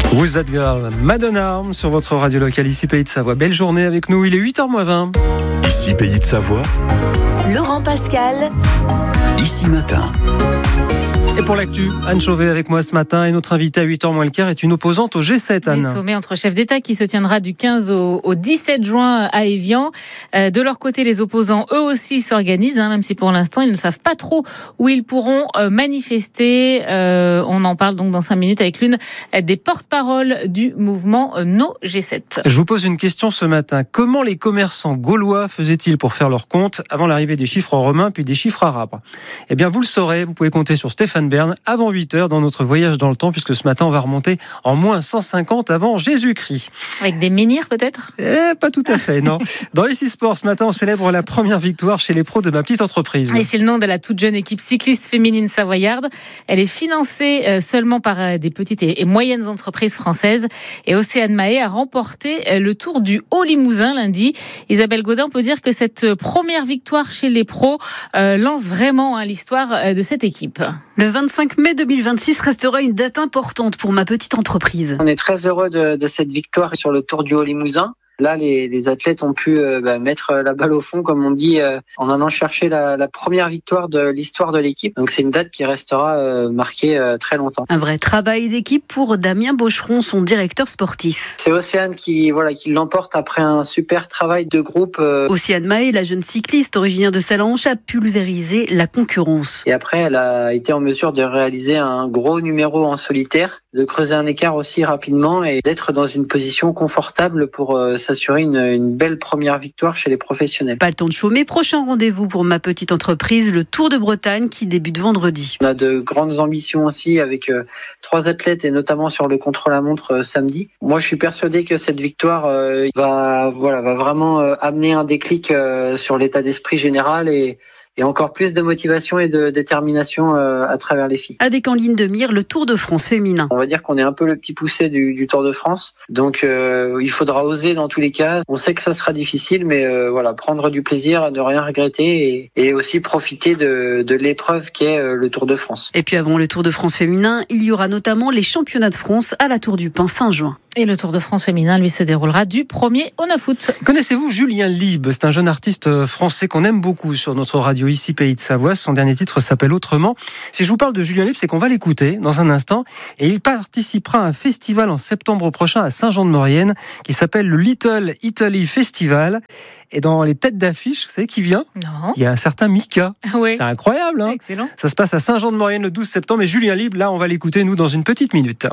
Who's That Girl, Madonna sur votre radio locale ici Pays de Savoie. Belle journée avec nous, il est 8h20. Ici Pays de Savoie. Laurent Pascal. Ici Matin. Et pour l'actu, Anne Chauvet avec moi ce matin et notre invitée à 8h moins le quart est une opposante au G7, Anne. Le sommet entre chefs d'État qui se tiendra du 15 au 17 juin à Évian. De leur côté, les opposants, eux aussi, s'organisent, même si pour l'instant, ils ne savent pas trop où ils pourront manifester. On en parle donc dans 5 minutes avec l'une des porte-paroles du mouvement No G7. Je vous pose une question ce matin. Comment les commerçants gaulois faisaient-ils pour faire leur compte avant l'arrivée des chiffres romains puis des chiffres arabes ? Eh bien, vous le saurez, vous pouvez compter sur Stéphane Bern avant 8h dans notre voyage dans le temps, puisque ce matin, on va remonter en moins 150 avant Jésus-Christ. Avec des menhirs, peut-être ? Pas tout à fait, non. Dans Ici Sport, ce matin, on célèbre la première victoire chez les pros de ma petite entreprise. Et c'est le nom de la toute jeune équipe cycliste féminine savoyarde. Elle est financée seulement par des petites et moyennes entreprises françaises. Et Océane Mahé a remporté le Tour du Haut-Limousin lundi. Isabelle Godin, on peut dire que cette première victoire chez les pros lance vraiment l'histoire de cette équipe. Le 25 mai 2026 restera une date importante pour ma petite entreprise. On est très heureux de cette victoire sur le Tour du Haut-Limousin. Là, les athlètes ont pu mettre la balle au fond, comme on dit, en allant chercher la première victoire de l'histoire de l'équipe. Donc c'est une date qui restera marquée très longtemps. Un vrai travail d'équipe pour Damien Bocheron, son directeur sportif. C'est Océane qui l'emporte après un super travail de groupe. Océane Mahé, la jeune cycliste originaire de Salanches, a pulvérisé la concurrence. Et après, elle a été en mesure de réaliser un gros numéro en solitaire, de creuser un écart aussi rapidement et d'être dans une position confortable pour s'assurer une belle première victoire chez les professionnels. Pas le temps de chômer. Prochain rendez-vous pour ma petite entreprise, le Tour de Bretagne qui débute vendredi. On a de grandes ambitions aussi avec 3 athlètes et notamment sur le contre-la-montre samedi. Moi, je suis persuadé que cette victoire va vraiment amener un déclic sur l'état d'esprit général et encore plus de motivation et de détermination à travers les filles. Avec en ligne de mire le Tour de France féminin. On va dire qu'on est un peu le petit poussé du Tour de France. Donc il faudra oser dans tous les cas. On sait que ça sera difficile, mais prendre du plaisir, ne rien regretter et aussi profiter de l'épreuve qu'est le Tour de France. Et puis avant le Tour de France féminin, il y aura notamment les championnats de France à la Tour du Pin fin juin. Et le Tour de France féminin, lui, se déroulera du 1er au 9 août. Connaissez-vous Julien Lieb ? C'est un jeune artiste français qu'on aime beaucoup sur notre radio ici Pays de Savoie. Son dernier titre s'appelle Autrement. Si je vous parle de Julien Lieb, c'est qu'on va l'écouter dans un instant. Et il participera à un festival en septembre prochain à Saint-Jean-de-Maurienne qui s'appelle le Little Italy Festival. Et dans les têtes d'affiche, vous savez qui vient ? Non. Il y a un certain Mika. Oui. C'est incroyable, hein ? Excellent. Ça se passe à Saint-Jean-de-Maurienne le 12 septembre. Et Julien Lieb, là, on va l'écouter, nous, dans une petite minute.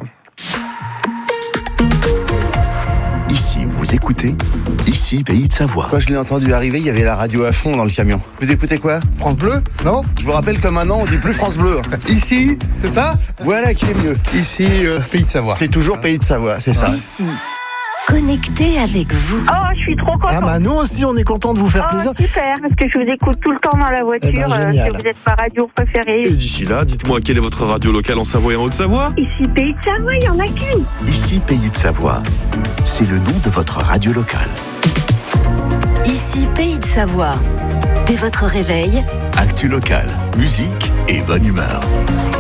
Ici, vous écoutez Ici Pays de Savoie. Quand je l'ai entendu arriver, il y avait la radio à fond dans le camion. Vous écoutez quoi ? France Bleu ? Non ? Je vous rappelle que maintenant, on dit plus France Bleu. Ici, c'est ça ? Voilà qui est mieux. Ici, Pays de Savoie. C'est toujours Pays de Savoie, c'est ça. Ici, connecté avec vous. Oh, je suis trop contente. Ah bah nous aussi, on est contents de vous faire plaisir. Super, parce que je vous écoute tout le temps dans la voiture. Génial. Vous êtes ma radio préférée. Et d'ici là, dites-moi quelle est votre radio locale en Savoie et en Haute-Savoie ? Ici, Pays de Savoie, il n'y en a qu'une. Ici Pays de Savoie. C'est le nom de votre radio locale. Ici, Pays de Savoie. Dès votre réveil, Actu locale, musique et bonne humeur.